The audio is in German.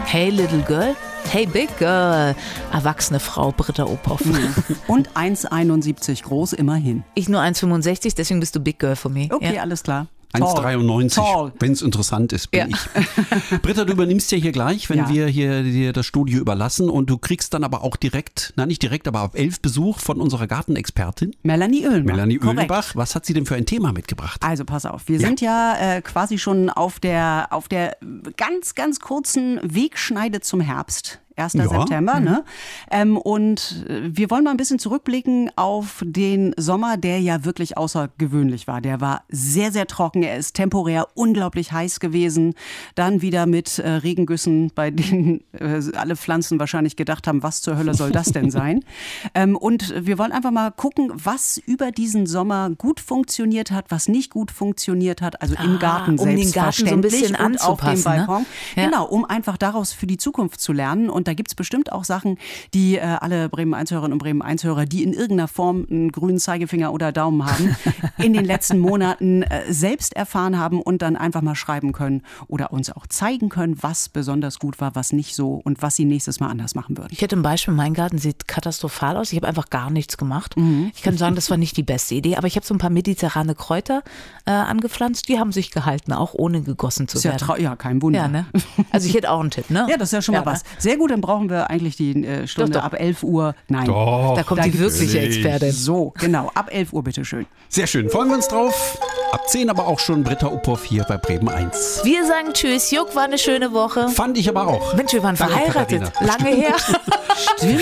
Hey Little Girl, Hey Big Girl, erwachsene Frau Britta Ophoff. Und 1,71 groß immerhin. Ich nur 1,65, deswegen bist du Big Girl für mich. Okay, Ja. alles klar. 1,93, wenn es interessant ist, bin ich. Britta, du übernimmst ja hier gleich, wenn wir hier dir das Studio überlassen und du kriegst dann aber auch direkt, nicht direkt, aber ab 11 Besuch von unserer Gartenexpertin. Melanie Oehlenbach. Oehlenbach. Was hat sie denn für ein Thema mitgebracht? Also pass auf, wir sind ja quasi schon auf der ganz, ganz kurzen Wegschneide zum Herbst. 1. September, ne? Und wir wollen mal ein bisschen zurückblicken auf den Sommer, der ja wirklich außergewöhnlich war. Der war sehr, sehr trocken. Er ist temporär unglaublich heiß gewesen. Dann wieder mit Regengüssen, bei denen alle Pflanzen wahrscheinlich gedacht haben, was zur Hölle soll das denn sein? Und wir wollen einfach mal gucken, was über diesen Sommer gut funktioniert hat, was nicht gut funktioniert hat. Also im Garten um den Garten so ein bisschen und auf dem anzupassen, Balkon. Ne? Ja. Genau, um einfach daraus für die Zukunft zu lernen. Und da gibt es bestimmt auch Sachen, die alle Bremen-1-Hörerinnen und Bremen-1-Hörer, die in irgendeiner Form einen grünen Zeigefinger oder Daumen haben, in den letzten Monaten selbst erfahren haben und dann einfach mal schreiben können oder uns auch zeigen können, was besonders gut war, was nicht so und was sie nächstes Mal anders machen würden. Ich hätte ein Beispiel, mein Garten sieht katastrophal aus. Ich habe einfach gar nichts gemacht. Ich kann sagen, das war nicht die beste Idee, aber ich habe so ein paar mediterrane Kräuter angepflanzt, die haben sich gehalten, auch ohne gegossen zu werden. Ja, kein Wunder. Ja, ne? Also ich hätte auch einen Tipp, ne? Ja, das ist ja schon mal was. Sehr gut, dann brauchen wir eigentlich die Stunde Doch. ab 11 Uhr. Nein. Doch, Da kommt die wirkliche Expertin. So, genau, ab 11 Uhr bitteschön. Sehr schön, freuen wir uns drauf. Ab 10 aber auch schon Britta Ophoff hier bei Bremen 1. Wir sagen tschüss, Juck, war eine schöne Woche. Fand ich aber auch. Mensch, wir waren Danke, verheiratet. Katharina. Lange her.